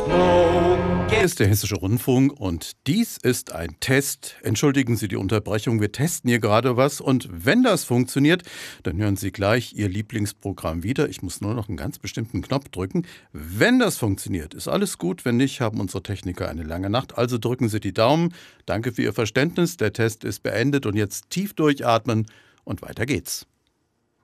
Hier ist der Hessische Rundfunk und dies ist ein Test. Entschuldigen Sie die Unterbrechung, wir testen hier gerade was und wenn das funktioniert, dann hören Sie gleich Ihr Lieblingsprogramm wieder. Ich muss nur noch einen ganz bestimmten Knopf drücken. Wenn das funktioniert, ist alles gut. Wenn nicht, haben unsere Techniker eine lange Nacht. Also drücken Sie die Daumen. Danke für Ihr Verständnis. Der Test ist beendet und jetzt tief durchatmen und weiter geht's.